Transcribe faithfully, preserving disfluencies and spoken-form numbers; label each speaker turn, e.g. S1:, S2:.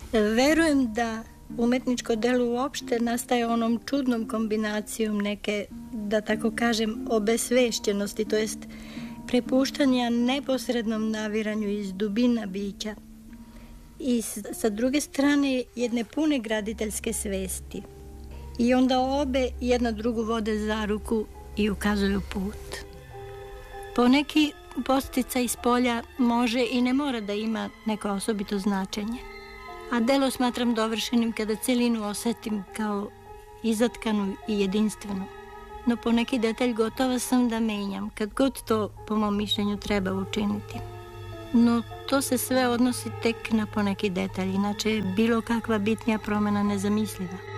S1: Verujem da umetničko delo uopšte nastaje onom čudnom kombinacijom neke, da tako kažem, obesvešćenosti, to jest prepuštanja neposrednom naviranju iz dubina bića i sa druge strane jedne pune graditeljske svesti. I onda obe jedna drugu vode za ruku i ukazuju put. Poneki posticaj iz polja može i ne mora da ima neko osobito značenje, a delo smatram dovršenim kada celinu osetim kao izatkanu i jedinstvenu. No poneki detalj gotova sam da menjam, kad god to po mom mišljenju treba učiniti. No to se sve odnosi tek na poneki detalj, inače je bilo kakva bitnija promena nezamisliva.